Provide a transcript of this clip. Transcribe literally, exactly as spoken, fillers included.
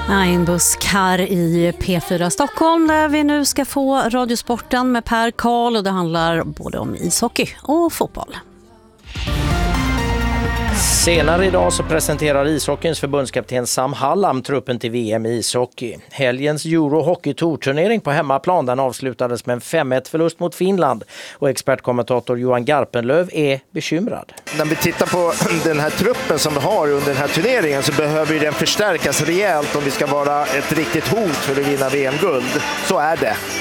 En busk här i P fyra Stockholm där vi nu ska få Radiosporten med Per Karl, och det handlar både om ishockey och fotboll. Senare idag så presenterar ishockeyns förbundskapten Sam Hallam truppen till V M i ishockey. Helgens Euro Hockey Tour-turnering på hemmaplan den avslutades med en fem ett förlust mot Finland, och expertkommentator Johan Garpenlöv är bekymrad. När vi tittar på den här truppen som vi har under den här turneringen så behöver den förstärkas rejält om vi ska vara ett riktigt hot för att vinna V M-guld. Så är det.